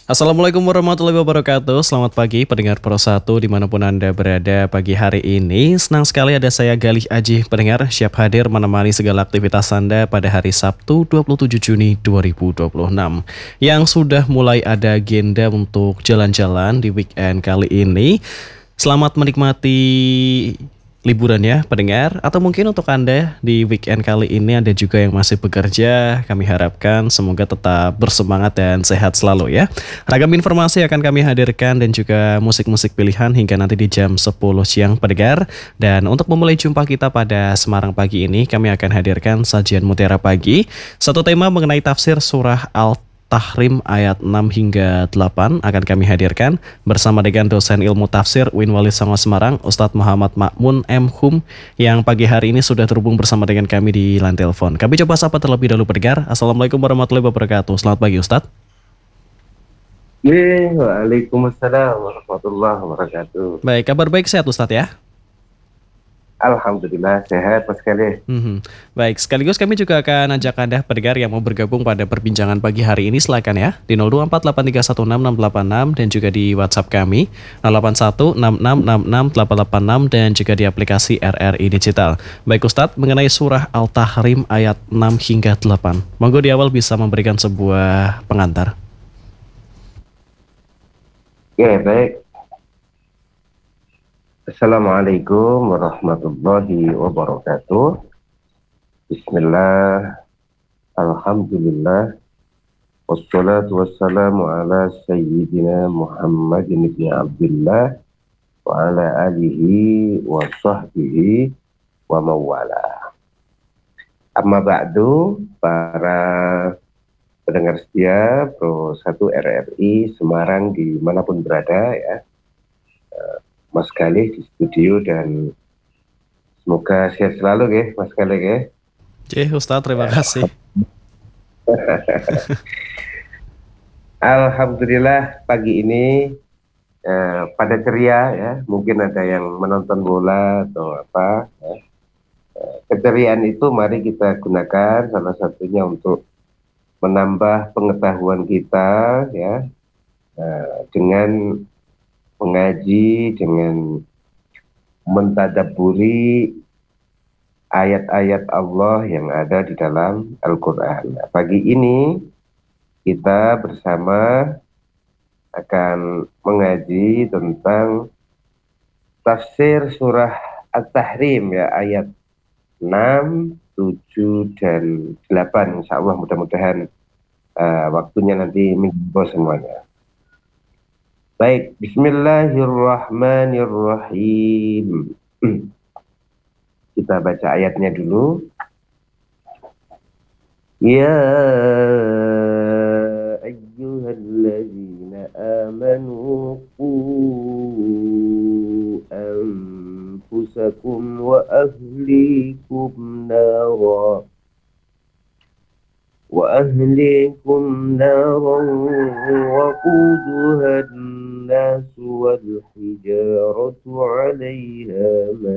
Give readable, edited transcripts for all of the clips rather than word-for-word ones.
Assalamualaikum warahmatullahi wabarakatuh. Selamat pagi pendengar Pro 1 dimanapun Anda berada pagi hari ini. Senang sekali ada saya Galih Aji pendengar siap hadir menemani segala aktivitas Anda pada hari Sabtu 27 Juni 2026 yang sudah mulai ada agenda untuk jalan-jalan di weekend kali ini. Selamat menikmati liburan ya pendengar, atau mungkin untuk Anda di weekend kali ini Anda juga yang masih bekerja, kami harapkan semoga tetap bersemangat dan sehat selalu ya. Ragam informasi akan kami hadirkan dan juga musik-musik pilihan hingga nanti di jam 10 siang pendengar. Dan untuk memulai jumpa kita pada Semarang pagi ini kami akan hadirkan sajian Mutiara Pagi, satu tema mengenai tafsir surah Al-Tahrim ayat 6 hingga 8 akan kami hadirkan bersama dengan dosen ilmu tafsir UIN Wali Songo Semarang, Ustadz Muhammad Ma'mun M. Hum, yang pagi hari ini sudah terhubung bersama dengan kami di line telepon. Kami coba sapa terlebih dahulu pendengar. Assalamualaikum warahmatullahi wabarakatuh. Selamat pagi Ustadz. Waalaikumsalam warahmatullahi wabarakatuh. Baik, kabar baik sehat Ustadz ya? Alhamdulillah sehat Mas Kale. Baik, sekaligus kami juga akan ajak Anda pendengar yang mau bergabung pada perbincangan pagi hari ini silakan ya di 0248316686 dan juga di WhatsApp kami 0816666886 dan juga di aplikasi RRI Digital. Baik Ustadz, mengenai surah Al-Tahrim ayat 6 hingga 8. Monggo di awal bisa memberikan sebuah pengantar. Ya baik. Assalamualaikum warahmatullahi wabarakatuh. Bismillah, alhamdulillah, wassalatu wassalamu ala sayyidina Muhammadin ibn Abdullah wa ala alihi wa sahbihi wa mawala. Amma ba'du, para pendengar setia Pro 1 RRI Semarang dimanapun berada ya, Mas Galih di studio, dan semoga sehat selalu ya Mas Galih ya. Ustadz, terima kasih. Alhamdulillah pagi ini pada ceria ya, mungkin ada yang menonton bola atau apa ya. Keceriaan itu mari kita gunakan salah satunya untuk menambah pengetahuan kita ya, dengan mengaji, dengan mentadabburi ayat-ayat Allah yang ada di dalam Al-Quran. Nah, pagi ini kita bersama akan mengaji tentang tafsir surah At-Tahrim ya, ayat 6, 7, dan 8. Insya Allah mudah-mudahan waktunya nanti minggu semuanya. Baik, bismillahirrahmanirrahim. Kita baca ayatnya dulu. Ya ayyuhalladzina amanu qu anfusakum wa ahlikum nara وقودها الناس والحجارة عليها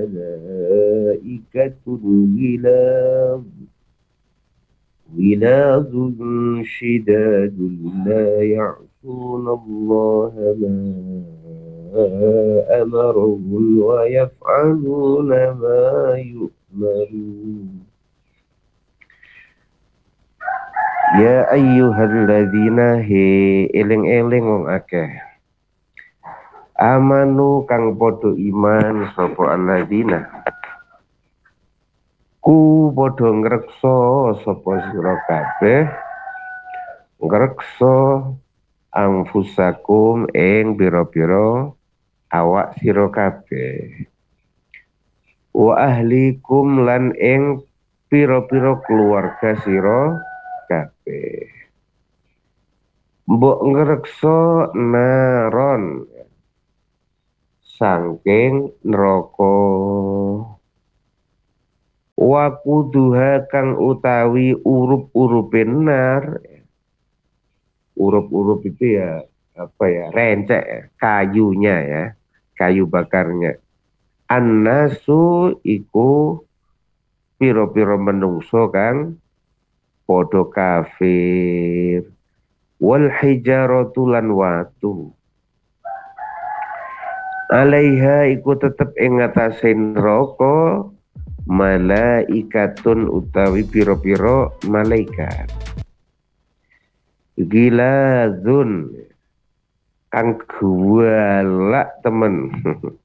ملائكة غلاظ شداد لا يعصون الله ما أمرهم ويفعلون ما يؤمرون. Ya ayyuhalladzina he eling-eling wong akeh amanu kang padha iman sapa alladzina ku padha ngreksa sapa sira kabeh ngreksa anfusakum ing pira-pira awak sira kabeh wa ahlikum lan ing pira-pira keluarga sira kabeh. Mbok ngreksa naron saking neraka wakuduha kang utawi urup-urupe nar. Urup-urup itu ya apa ya, rencek ya, kayunya ya, kayu bakarnya. Annasu iku piro-piro menungso kang podo kafir wal hijaratu lan watu alaiha iku tetep ing ngatasé neraka malaikatun utawi pira-pira malaikat gilazun kang guwalak temen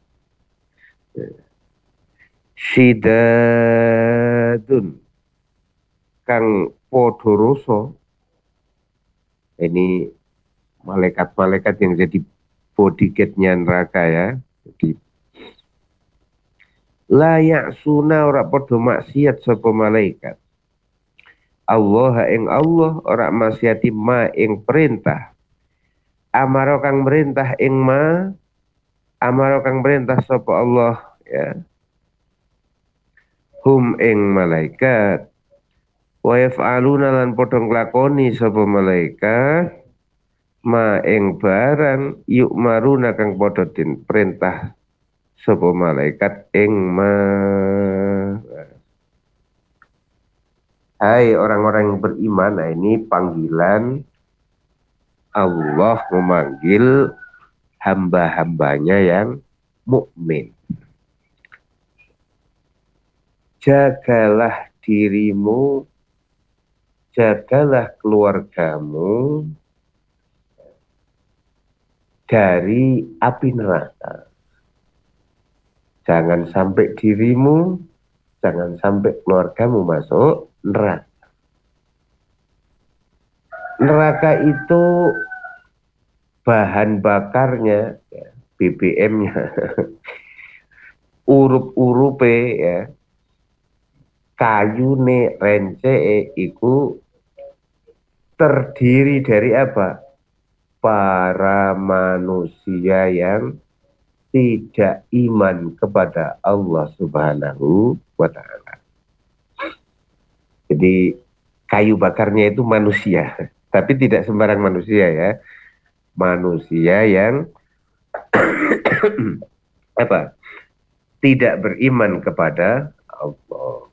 syidadun kang padha rasa. Ini malaikat-malaikat yang jadi bodyguardnya neraka ya. Jadi layak suna ora padha maksiat sapa malaikat Allah ing Allah ora maksiati ma ing perintah amaro kang merintah ing ma amaro kang merintah sapa Allah ya hum ing malaikat wa yaf'aluna lan padha nglakoni sapa malaikat ma ing barang yuk maruna kang padha den perintah sapa malaikat ing ma. Hai orang-orang yang beriman, nah ini panggilan Allah memanggil hamba-hambanya yang mukmin. Jagalah dirimu, jagalah keluargamu dari api neraka. Jangan sampai dirimu, jangan sampai keluargamu masuk neraka. Neraka itu bahan bakarnya, ya, BBM-nya, urup-urupe ya, kayune rencee iku terdiri dari apa? Para manusia yang tidak iman kepada Allah Subhanahu wa Ta'ala. Jadi kayu bakarnya itu manusia, tapi tidak sembarang manusia ya. Manusia yang apa? Tidak beriman kepada Allah.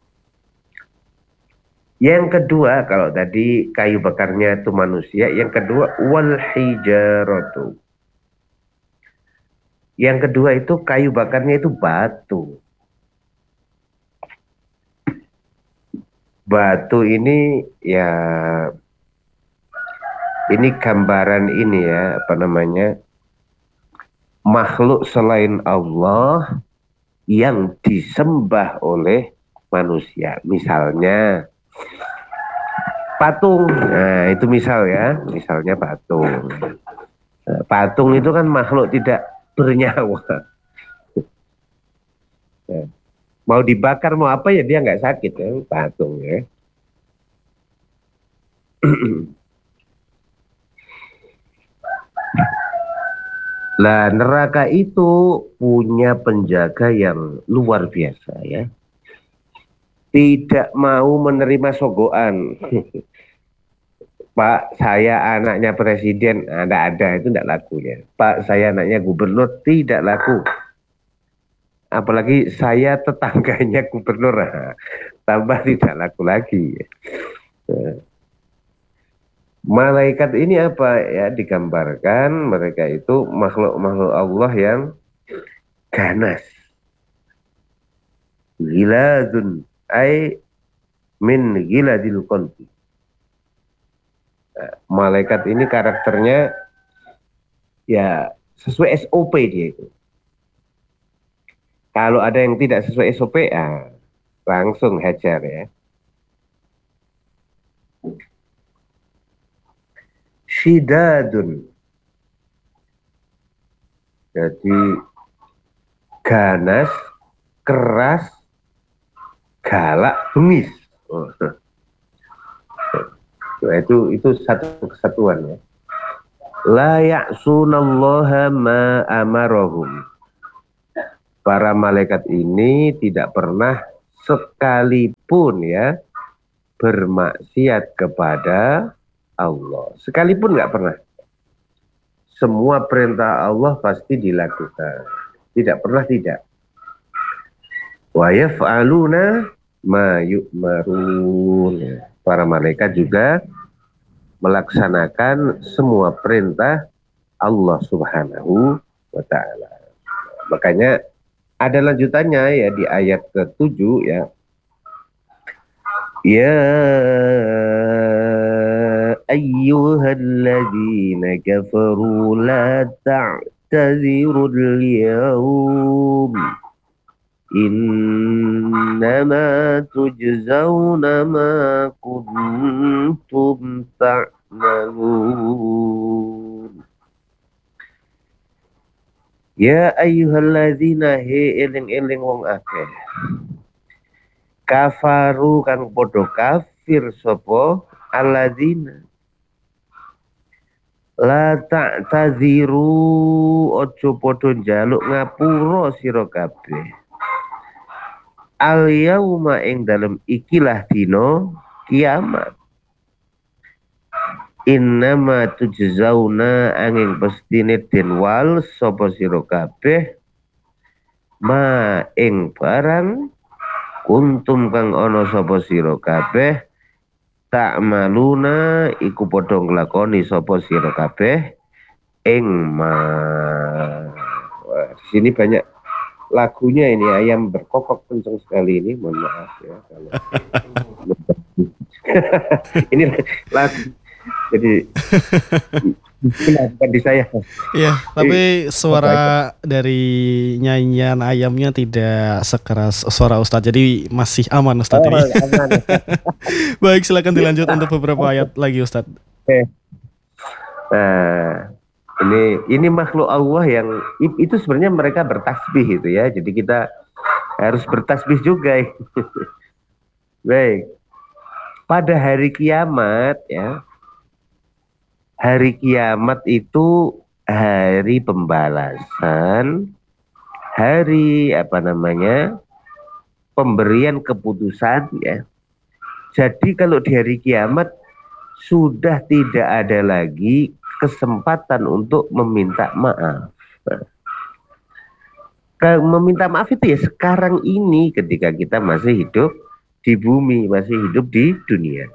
Yang kedua, kalau tadi kayu bakarnya itu manusia, yang kedua wal hijaratu. Yang kedua itu kayu bakarnya itu batu. Batu ini ya, ini gambaran ini ya, apa namanya, makhluk selain Allah yang disembah oleh manusia. Misalnya patung, nah itu misal ya, misalnya patung. Nah, patung itu kan makhluk tidak bernyawa. Nah, mau dibakar mau apa ya dia nggak sakit ya, patung ya. Lah neraka itu punya penjaga yang luar biasa ya. Tidak mau menerima sogokan. Pak, saya anaknya presiden, ada itu tidak laku ya. Pak, saya anaknya gubernur, tidak laku. Apalagi saya tetangganya gubernur, tambah tidak laku lagi. Malaikat ini apa ya, digambarkan mereka itu makhluk-makhluk Allah yang ganas. Giladun ay min giladil qalbi. Malaikat ini karakternya ya sesuai SOP dia itu. Kalau ada yang tidak sesuai SOP, langsung hajar ya. Syidadun. Jadi ganas, keras, galak, bengis. Itu satu kesatuan ya. La ya'sunallaha ma amarahum. Para malaikat ini tidak pernah sekalipun ya bermaksiat kepada Allah. Sekalipun nggak pernah. Semua perintah Allah pasti dilakukan. Tidak pernah tidak. Wa yaf'aluna ma yu'marun. Para malaikat juga melaksanakan semua perintah Allah Subhanahu wa taala. Makanya ada lanjutannya ya di ayat ke-7 ya. Ya ayyuhalladzina kafaru la ta'tazirul yawm innama tujzauna ma kuntum ta'malun. Ya ayyuhalladzina he eling-eling wong akeh kafaru kang podo kafir sopo alladzina la ta'taziru ojo podo njaluk ngapura sira kabeh al yauma ing dalem ikilah dino kiamat innama tujzauna angin pestine den wal sapa sira kabeh ma ing barang kuntum kang ana sapa sira kabeh tak maluna iku padha nglakoni sapa sira kabeh ing ma. Wah, di sini banyak lagunya ini, ayam berkokok kenceng sekali ini, mohon maaf ya kalau ini lagu jadi bukan di saya. Iya, tapi suara dari nyanyian ayamnya tidak sekeras suara Ustadz, jadi masih aman Ustadz ini. Aman. Baik, silakan dilanjut untuk beberapa ayat lagi Ustadz. Nah, ini makhluk Allah yang itu sebenarnya mereka bertasbih itu ya. Jadi kita harus bertasbih juga. Baik. Pada hari kiamat ya. Hari kiamat itu hari pembalasan, hari pemberian keputusan ya. Jadi kalau di hari kiamat sudah tidak ada lagi kesempatan untuk meminta maaf. Meminta maaf itu ya sekarang ini ketika kita masih hidup di bumi, masih hidup di dunia.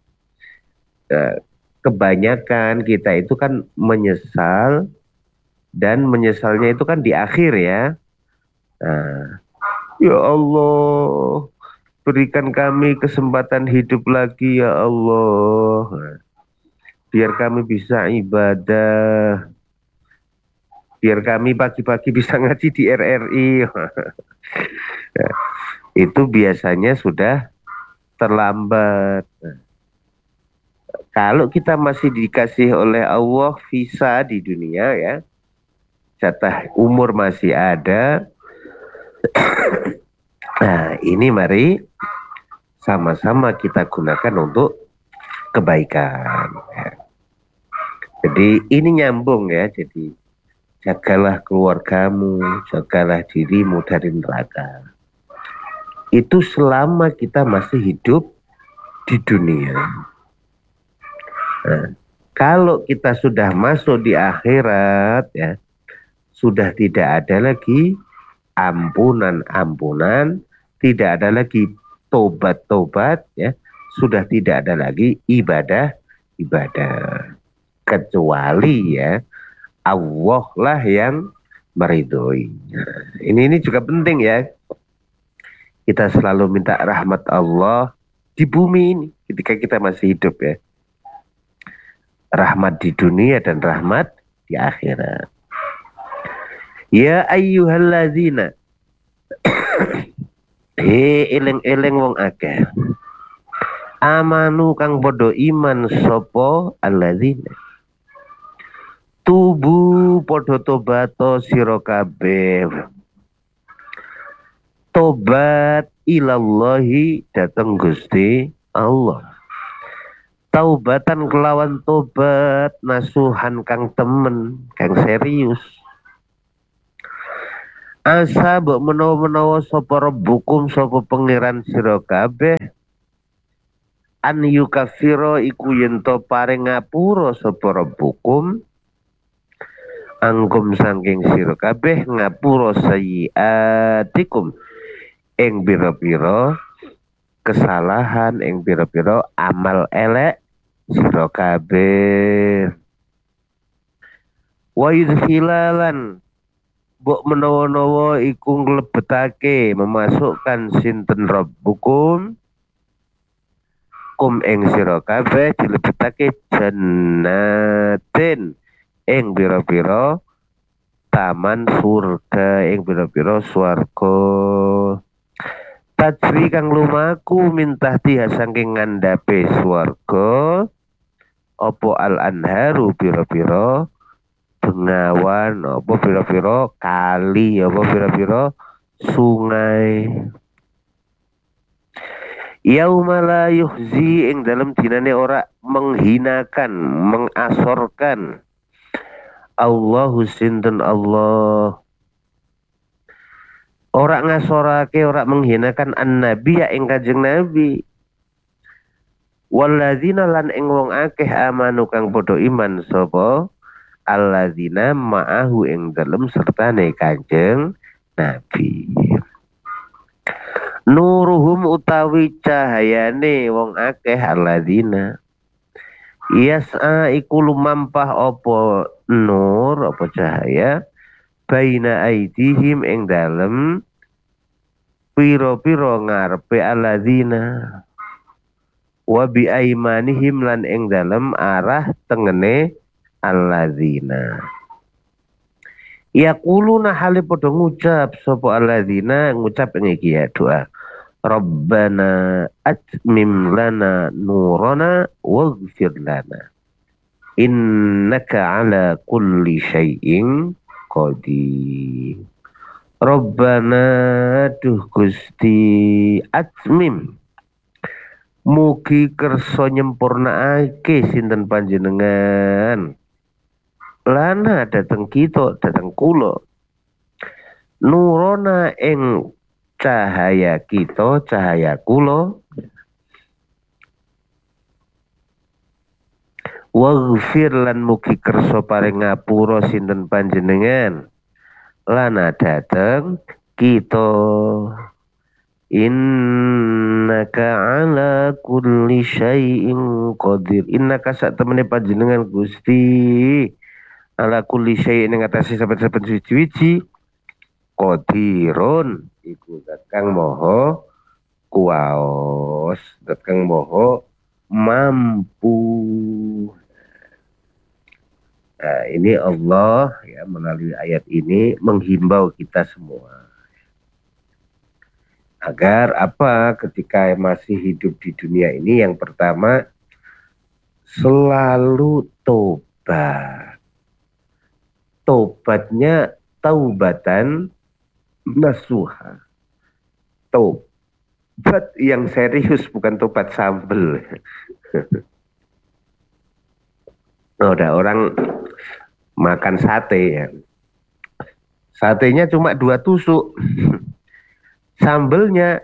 Kebanyakan kita itu kan menyesal, dan menyesalnya itu kan di akhir ya. Nah, ya Allah, berikan kami kesempatan hidup lagi ya Allah. Nah, biar kami bisa ibadah, biar kami pagi-pagi bisa ngaji di RRI. Nah, itu biasanya sudah terlambat. Nah, kalau kita masih dikasih oleh Allah visa di dunia ya, jatah umur masih ada. Nah, ini mari sama-sama kita gunakan untuk kebaikan. Jadi ini nyambung ya. Jadi jagalah keluargamu, jagalah dirimu dari neraka. Itu selama kita masih hidup di dunia. Nah, kalau kita sudah masuk di akhirat ya, sudah tidak ada lagi ampunan-ampunan, tidak ada lagi tobat-tobat ya, sudah tidak ada lagi ibadah-ibadah, kecuali ya Allah lah yang meridhoi. Nah, ini juga penting ya, kita selalu minta rahmat Allah di bumi ini ketika kita masih hidup ya. Rahmat di dunia dan rahmat di akhirat. Ya ayyuhallazina he eleng-eleng wong akeh amanu kang podo iman sopo allazina tubu podo tobato sira kabeh tobat ilallahi dateng Gusti Allah. Taubatan kelawan tobat nasuhan kang temen, kang serius. Asa mbok menawa-menawa sapa rabbukum sapa pangeran sira kabeh an yukafira iku yen to paring ngapura sapa rabbukum angkum saking sira kabeh ngapura sayiatikum ing pira-pira kesalahan, ing pira-pira amal elek sira kabeh. Wa yudkhilalan mbok menawa-nawa iku nglebetake memasukkan sinten rabbukum kum ing sira kabeh dilebetake jannatin ing pira-pira taman surga ing pira-pira swarga tajri kang lumaku mintah tiha saking ngandhape swarga apa al anharu pira-pira bengawan apa pira-pira kali apa pira-pira sungai yaumala yuhzi ing dalam dinane ora menghinakan mengasorkan Allahu sinten Allah ora ngasorake ora menghinakan an-nabi ya ing Kanjeng Nabi walladzina lan ing wong akeh amanu kang padha iman sapa alladzina ma'ahu ing dalem sertane Kanjeng Nabi. Nuruhum utawi cahayane wong akeh alladzina yas'a iku lumampah apa nur apa cahaya baina aidihim ing dalem pira-pira ngarepe alladzina wa bi aimanihim lan ing dalem arah tengene alladzina yaquluna hale padha ngucap sapa alladzina ngucap ing iki ya doa Rabbana atmim lana nurana waghfir lana innaka ala kulli syai'in qadir Rabbana duh Gusti atmim mugi kersa nyempurnaake sinten panjenengan lana dateng kita dateng kula nurona ing cahaya kita cahaya kula waghfir lan mugi kersa paring ngapura sinten panjenengan lana dateng kita innaka ala kulli syai'in qadir innaka sak temene panjenengan Gusti ala kulli syai'in ing atase saben-saben suci-suci qadirun iku zat kang maha kuwaos zat kang maha mampu. Nah, ini Allah ya melalui ayat ini menghimbau kita semua agar apa ketika masih hidup di dunia ini yang pertama selalu tobat. Tobatnya taubatan nasuha. Tobat yang serius bukan tobat sambel. Ada orang makan sate ya. Satenya cuma 2 tusuk. Sambelnya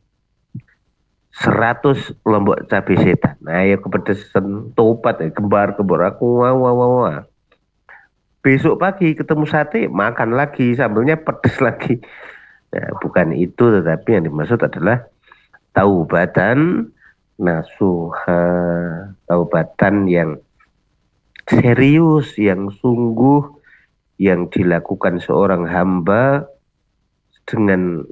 100 lombok cabai setan. Nah, ya kepedesan tobat ya, kembar-kembar aku wah. Besok pagi ketemu sate, makan lagi, sambelnya pedes lagi. Nah, bukan itu, tetapi yang dimaksud adalah taubatan nasuha, taubatan yang serius, yang sungguh, yang dilakukan seorang hamba dengan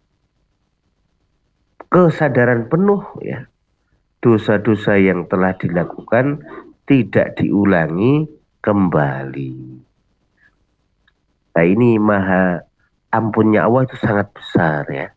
kesadaran penuh ya. Dosa-dosa yang telah dilakukan tidak diulangi kembali. Nah, ini maha ampunnya Allah itu sangat besar ya.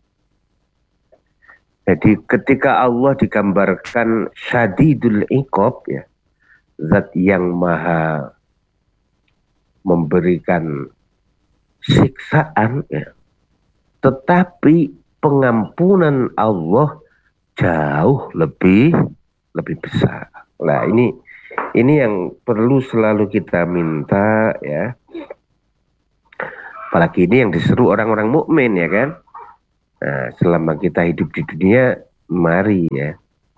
Jadi ketika Allah digambarkan syadidul iqab ya, zat yang maha memberikan siksaan ya, tetapi pengampunan Allah jauh lebih besar. Nah, ini yang perlu selalu kita minta ya. Apalagi ini yang diseru orang-orang mukmin ya kan. Nah, selama kita hidup di dunia, mari ya.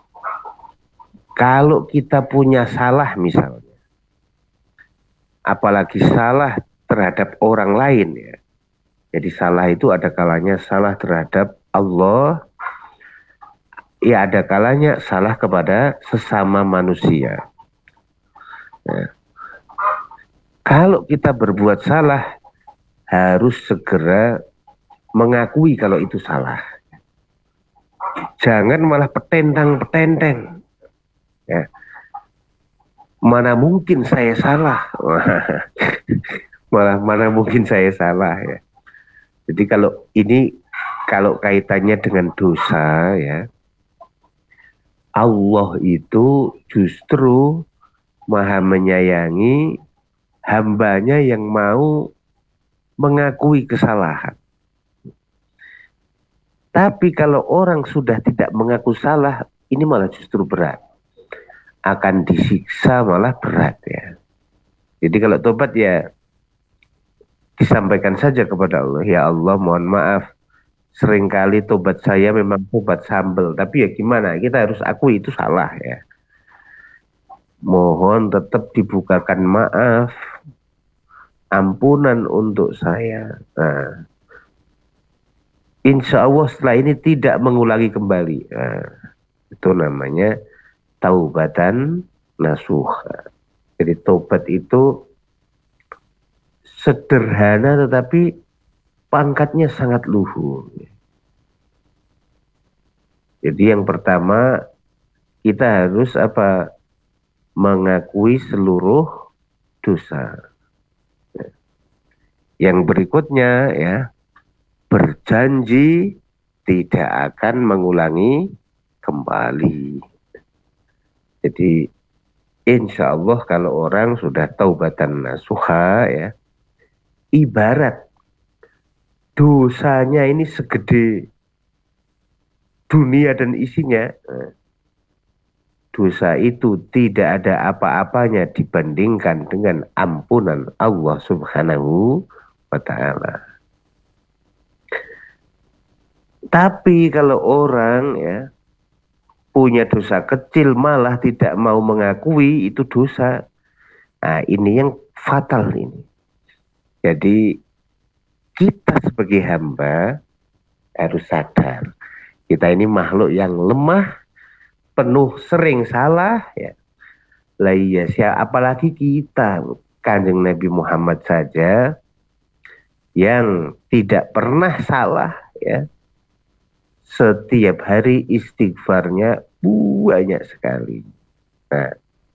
Kalau kita punya salah misalnya, apalagi salah terhadap orang lain ya. Jadi salah itu ada kalanya salah terhadap Allah, ya ada kalanya salah kepada sesama manusia. Nah, kalau kita berbuat salah, harus segera mengakui kalau itu salah. Jangan malah petentang-petenteng. Ya. Mana mungkin saya salah. Mana mungkin saya salah ya. Jadi kalau kaitannya dengan dosa ya, Allah itu justru Maha menyayangi hambanya yang mau mengakui kesalahan. Tapi kalau orang sudah tidak mengaku salah, ini malah justru berat. Akan disiksa malah berat ya. Jadi kalau tobat ya disampaikan saja kepada Allah. Ya Allah, mohon maaf. Seringkali tobat saya memang tobat sambel. Tapi ya gimana, kita harus akui itu salah ya. Mohon tetap dibukakan maaf. Ampunan untuk saya. Nah, insya Allah setelah ini tidak mengulangi kembali. Nah, itu namanya taubatan nasuha. Jadi tobat itu sederhana tetapi pangkatnya sangat luhur. Jadi yang pertama kita harus mengakui seluruh dosa. Yang berikutnya ya, berjanji tidak akan mengulangi kembali. Jadi insya Allah kalau orang sudah taubatan nasuha ya, ibarat dosanya ini segede dunia dan isinya, dosa itu tidak ada apa-apanya dibandingkan dengan ampunan Allah Subhanahu wa ta'ala. Tapi kalau orang ya punya dosa kecil malah tidak mau mengakui itu dosa. Nah, ini yang fatal ini. Jadi kita sebagai hamba harus sadar. Kita ini makhluk yang lemah, penuh sering salah ya. Lah iya, apalagi kita, Kanjeng Nabi Muhammad saja yang tidak pernah salah ya. Setiap hari istighfarnya banyak sekali. Nah,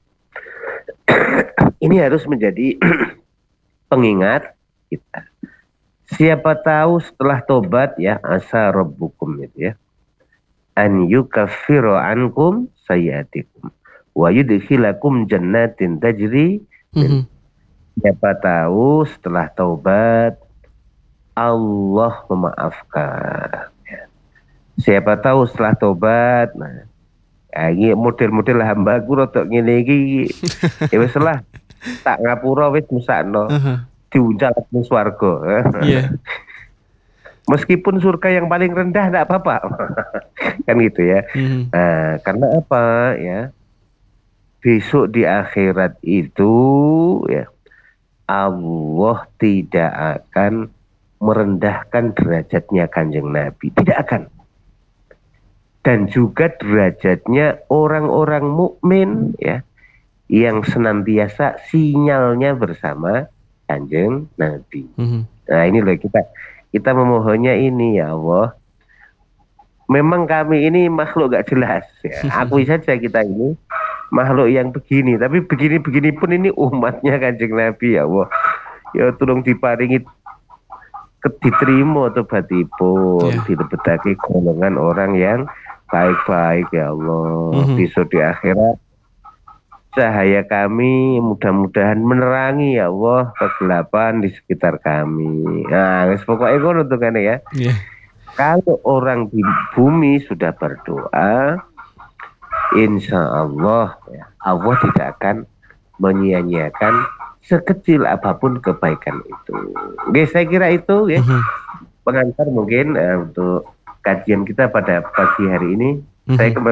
ini harus menjadi pengingat kita. Siapa tahu setelah tobat ya, asa rabbukum itu ya, an yukaffiru ankum sayyiatikum wa yudkhilakum jannatin tajri. Siapa tahu setelah taubat Allah memaafkan. Siapa tahu setelah tobat, nah, ini model-model hamba aku rotok ngene iki. Ya wis lah, tak ngapura wis musakno. Diuncal ke swarga. Yeah. Meskipun surga yang paling rendah enggak apa-apa. Kan gitu ya. Nah, karena apa ya? Besok di akhirat itu ya Allah tidak akan merendahkan derajatnya Kanjeng Nabi, tidak akan. Dan juga derajatnya orang-orang mukmin ya yang senantiasa sinyalnya bersama Kanjeng Nabi. Nah, ini loh kita memohonnya ini ya Allah. Memang kami ini makhluk gak jelas ya. Akui saja kita ini makhluk yang begini, tapi begini-begini pun ini umatnya Kanjeng Nabi ya Allah. Ya tolong diparingi diterima tobatipun, dilebetake golongan orang yang baik-baik ya Allah. Besok di akhirat cahaya kami mudah-mudahan menerangi ya Allah kegelapan di sekitar kami. Nah, pokoknya ngono tuh kan ya. Kalau orang di bumi sudah berdoa, insya Allah ya, Allah tidak akan menyia-nyiakan sekecil apapun kebaikan itu. Oke, saya kira itu ya pengantar mungkin untuk kajian kita pada pagi hari ini. Saya kembalikan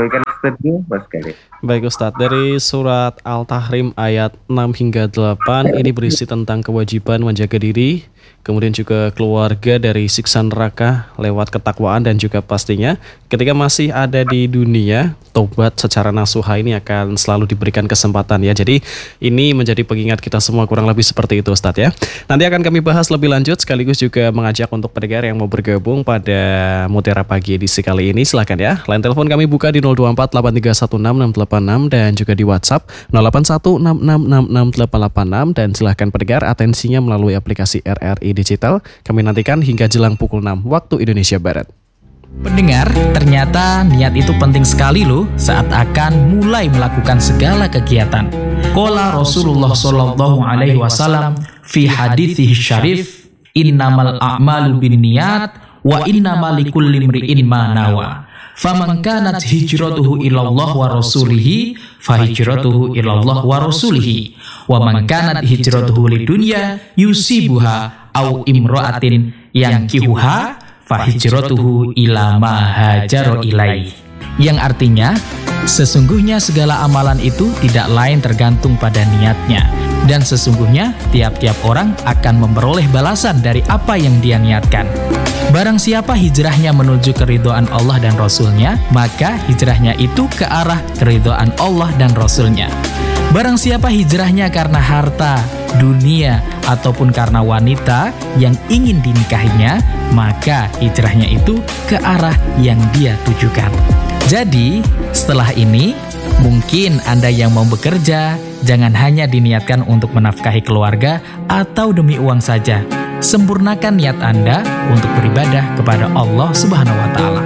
maksudnya Mas Galih? Baik Ustadz, dari surat Al-Tahrim ayat 6 hingga 8 ini berisi tentang kewajiban menjaga diri, kemudian juga keluarga dari siksa neraka lewat ketakwaan, dan juga pastinya ketika masih ada di dunia, tobat secara nasuha ini akan selalu diberikan kesempatan ya. Jadi ini menjadi pengingat kita semua, kurang lebih seperti itu Ustadz ya. Nanti akan kami bahas lebih lanjut, sekaligus juga mengajak untuk pendengar yang mau bergabung pada Mutiara Pagi edisi kali ini, silahkan ya. Line telepon kami buka di 024 8316 686 dan juga di WhatsApp 0816666886, dan silahkan pendengar atensinya melalui aplikasi RRI Digital. Kami nantikan hingga jelang pukul 6 waktu Indonesia Barat. Pendengar, ternyata niat itu penting sekali loh saat akan mulai melakukan segala kegiatan. Qala Rasulullah sallallahu alaihi wasallam fi haditsih syarif, innamal a'malu binniyat wa innamal likulli imri'in ma nawa. Faman kanat hijratuhu ilallah wa rasulihi fa hijratuhu ilallah wa rasulihi, wa man kanat hijratuhu lidunya yusibuha au imra'atin yankihuha fa hijratuhu ila ma hajara ilaihi. Yang artinya, sesungguhnya segala amalan itu tidak lain tergantung pada niatnya, dan sesungguhnya tiap-tiap orang akan memperoleh balasan dari apa yang dia niatkan. Barang siapa hijrahnya menuju keridhaan Allah dan Rasul-Nya, maka hijrahnya itu ke arah keridhaan Allah dan Rasul-Nya. Barang siapa hijrahnya karena harta, dunia, ataupun karena wanita yang ingin dinikahinya, maka hijrahnya itu ke arah yang dia tujukan. Jadi, setelah ini, mungkin Anda yang mau bekerja, jangan hanya diniatkan untuk menafkahi keluarga atau demi uang saja. Sempurnakan niat Anda untuk beribadah kepada Allah Subhanahu wa Ta'ala.